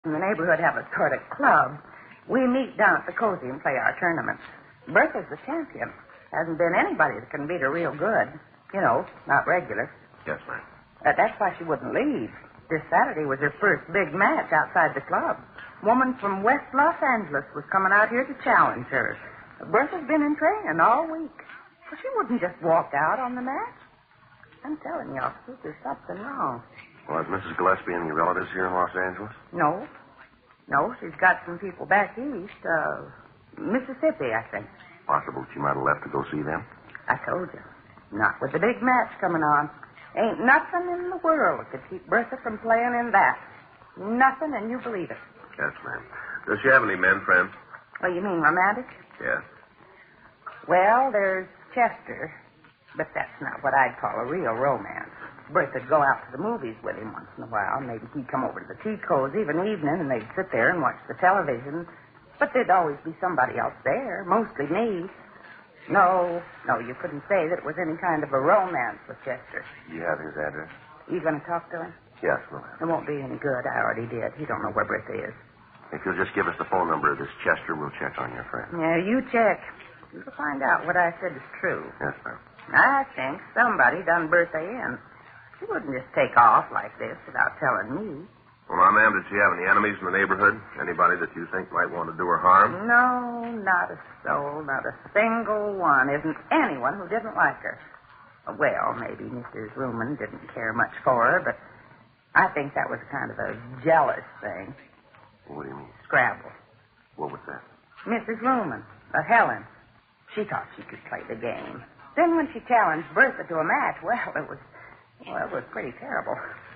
in the neighborhood have a sort of club. We meet down at the Cozy and play our tournaments. Bertha's the champion. Hasn't been anybody that can beat her real good. You know, not regular. Yes, ma'am. That's why she wouldn't leave. This Saturday was her first big match outside the club. Woman from West Los Angeles was coming out here to challenge her. Bertha's been in training all week. Well, she wouldn't just walk out on the match. I'm telling you, officer, there's something wrong. Well, is Mrs. Gillespie any relatives here in Los Angeles? No. No, she's got some people back east. Mississippi, I think. Possible she might have left to go see them? I told you. Not with the big match coming on. Ain't nothing in the world that could keep Bertha from playing in that. Nothing, and you believe it. Yes, ma'am. Does she have any men friends? Oh, you mean romantic? Yes. Well, there's Chester, but that's not what I'd call a real romance. Bertha'd go out to the movies with him once in a while. Maybe he'd come over to the tea cozy of an evening, and they'd sit there and watch the television. But there'd always be somebody else there, mostly me. No, you couldn't say that it was any kind of a romance with Chester. You have his address? You going to talk to him? Yes, we'll have. It won't be any good. I already did. He don't know where Bertha is. If you'll just give us the phone number of this Chester, we'll check on your friend. Yeah, you check. You'll find out what I said is true. Yes, ma'am. I think somebody done Bertha in. She wouldn't just take off like this without telling me. Well, now, ma'am, did she have any enemies in the neighborhood? Anybody that you think might want to do her harm? No, not a soul, not a single one. Isn't anyone who didn't like her. Well, maybe Mrs. Ruman didn't care much for her, but I think that was kind of a jealous thing. What do you mean? Scrabble. What was that? Mrs. Ruman, Helen. She thought she could play the game. Then when she challenged Bertha to a match, it was pretty terrible.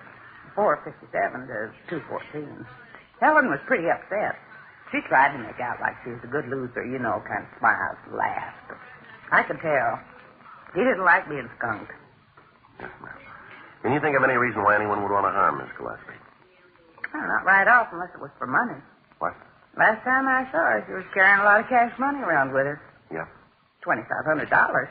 4:57 to 2:14. Helen was pretty upset. She tried to make out like she was a good loser, kind of smiles and laughs. But I could tell. He didn't like being skunked. Yes, ma'am. Can you think of any reason why anyone would want to harm Miss Gillespie? Well, not right off unless it was for money. What? Last time I saw her, she was carrying a lot of cash money around with her. Yeah. $2,500.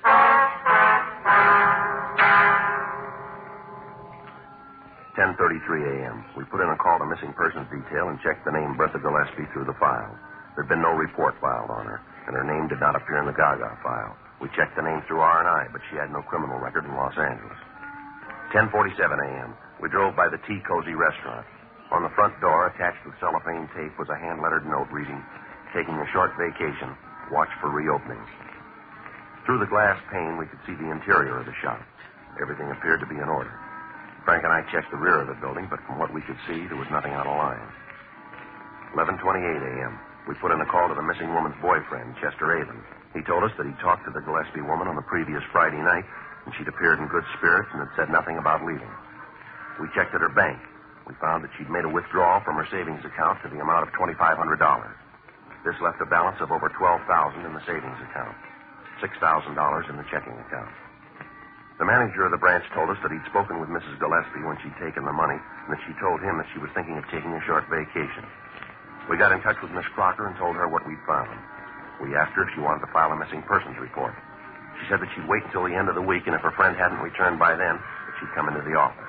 10:33 a.m. We put in a call to missing persons detail and checked the name Bertha Gillespie through the files. There'd been no report filed on her, and her name did not appear in the Gaga file. We checked the name through R&I, but she had no criminal record in Los Angeles. 10:47 a.m. We drove by the Tea Cozy restaurant. On the front door, attached with cellophane tape, was a hand-lettered note reading, "Taking a short vacation. Watch for reopening." Through the glass pane, we could see the interior of the shop. Everything appeared to be in order. Frank and I checked the rear of the building, but from what we could see, there was nothing out of line. 11:28 a.m. We put in a call to the missing woman's boyfriend, Chester Avon. He told us that he'd talked to the Gillespie woman on the previous Friday night, and she'd appeared in good spirits and had said nothing about leaving. We checked at her bank. We found that she'd made a withdrawal from her savings account to the amount of $2,500. This left a balance of over $12,000 in the savings account, $6,000 in the checking account. The manager of the branch told us that he'd spoken with Mrs. Gillespie when she'd taken the money, and that she told him that she was thinking of taking a short vacation. We got in touch with Miss Crocker and told her what we'd found. We asked her if she wanted to file a missing persons report. She said that she'd wait until the end of the week, and if her friend hadn't returned by then, that she'd come into the office.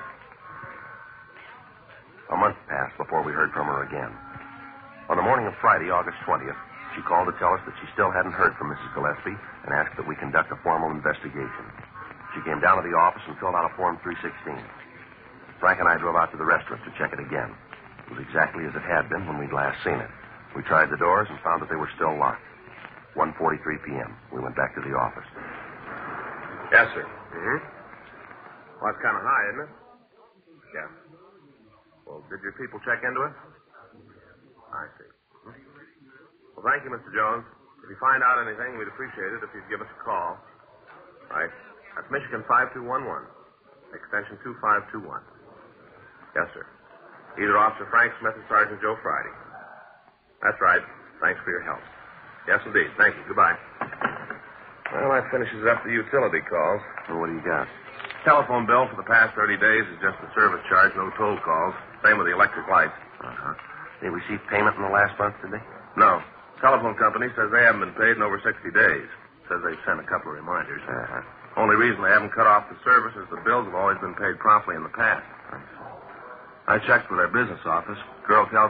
A month passed before we heard from her again. On the morning of Friday, August 20th, she called to tell us that she still hadn't heard from Mrs. Gillespie and asked that we conduct a formal investigation. She came down to the office and filled out a Form 316. Frank and I drove out to the restaurant to check it again. It was exactly as it had been when we'd last seen it. We tried the doors and found that they were still locked. 1:43 p.m. We went back to the office. Yes, sir. Mm-hmm. Well, that's kind of high, isn't it? Yeah. Well, did your people check into it? I see. Well, thank you, Mr. Jones. If you find out anything, we'd appreciate it if you'd give us a call. Right. That's Michigan 5211, extension 2521. Yes, sir. Either Officer Frank Smith or Sergeant Joe Friday. That's right. Thanks for your help. Yes, indeed. Thank you. Goodbye. Well, that finishes up the utility calls. Well, what do you got? Telephone bill for the past 30 days is just the service charge, no toll calls. Same with the electric lights. Uh-huh. They received payment in the last month, did they? No. Telephone company says they haven't been paid in over 60 days. Says they've sent a couple of reminders. Uh-huh. Only reason they haven't cut off the service is the bills have always been paid promptly in the past. I checked with their business office. Girl tells